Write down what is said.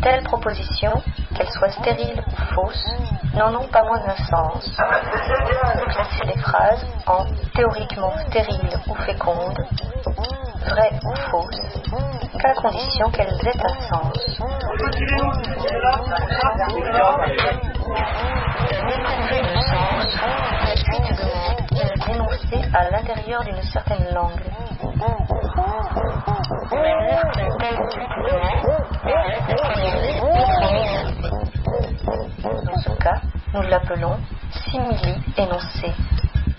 telles propositions, qu'elles soient stériles ou fausses, n'en ont pas moins un sens. Classer les phrases en théoriquement stériles ou fécondes, vraies ou fausses, qu'à condition qu'elles aient un sens. Dépourvues de sens, la suite de mots énoncés à l'intérieur d'une certaine langue. Dans ce cas, nous l'appelons simili-énoncé.